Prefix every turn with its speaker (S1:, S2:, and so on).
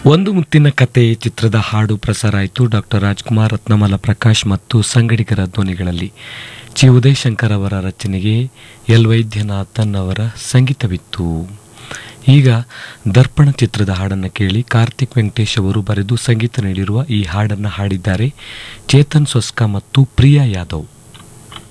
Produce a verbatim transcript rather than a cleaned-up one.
S1: ಒಂದು ಮುತ್ತಿನ ಕತೆ ಚಿತ್ರದ ಹಾಡು ಪ್ರಸಾರ ಆಯಿತು. ಡಾಕ್ಟರ್ ರಾಜ್ಕುಮಾರ್, ರತ್ನಮಾಲ ಪ್ರಕಾಶ್ ಮತ್ತು ಸಂಗಡಿಗರ ಧ್ವನಿಗಳಲ್ಲಿ. ಚಿ ಉದಯಶಂಕರ್ ಅವರ ರಚನೆಗೆ ಎಲ್ ವೈದ್ಯನಾಥನ್ ಅವರ ಸಂಗೀತವಿತ್ತು. ಈಗ ದರ್ಪಣ ಚಿತ್ರದ ಹಾಡನ್ನು ಕೇಳಿ. ಕಾರ್ತಿಕ್ ವೆಂಕಟೇಶ್ ಅವರು ಬರೆದು ಸಂಗೀತ ನೀಡಿರುವ ಈ ಹಾಡನ್ನು ಹಾಡಿದ್ದಾರೆ ಚೇತನ್ ಸೊಸ್ಕಾ ಮತ್ತು ಪ್ರಿಯಾ ಯಾದವ್.